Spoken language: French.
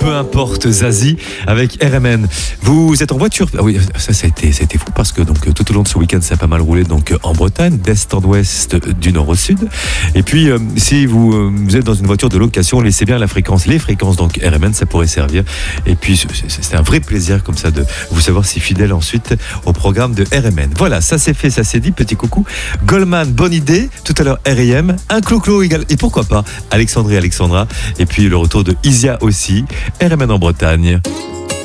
peu importe Zazie avec RMN. Vous êtes en voiture. Ah oui, ça a été fou parce que donc tout au long de ce week-end ça a pas mal roulé donc en Bretagne, d'est en ouest, du nord au sud. Et puis si vous êtes dans une voiture de location, laissez bien les fréquences donc RMN, ça pourrait servir. Et puis c'est un vrai plaisir comme ça de vous savoir si fidèle ensuite au programme de RMN. Voilà, ça c'est fait, ça c'est dit. Petit coucou. Goldman, bonne idée. Tout à l'heure R.I.M. Un clo-clo égal. Et pourquoi pas Alexandrie, Alexandra. Et puis le retour de Isia aussi. RMN en Bretagne.